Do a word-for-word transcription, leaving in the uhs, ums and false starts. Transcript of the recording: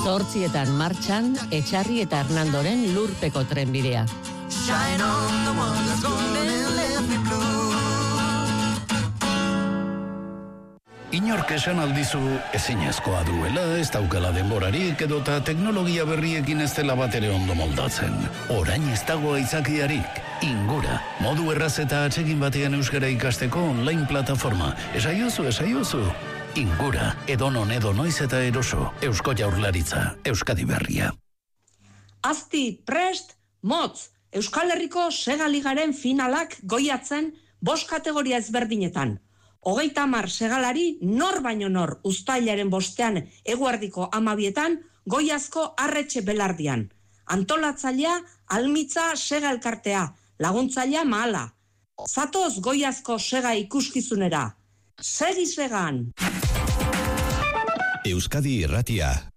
Zortzietan martxan, Etxarri eta Hernandoren lurpeko trenbidea. Inork esan aldizu ezinezkoa duela, ez daukala denborarik edota teknologia berriekin ez dela batere ondo moldatzen. Orain ez dago aitzakiarik. Ingura, modu erraz eta atsegin batean euskara ikasteko online plataforma. Esaiozu, esaiozu. Ingura, edonon edo noiz eta eroso. Eusko Jaurlaritza, Euskadi Berria. Azti, prest, motz, Euskal Herriko segaligaren finalak goiatzen bost kategoria ezberdinetan. Hogeita hamar segalari nor baino nor uztailaren bostean eguerdiko amabietan goiazko arretxe belardian. Antolatzailea Almitza Sega Elkartea, laguntzailea Mahala. Zatoz goiazko sega ikuskizunera. Segi segan! Euskadi Irratia.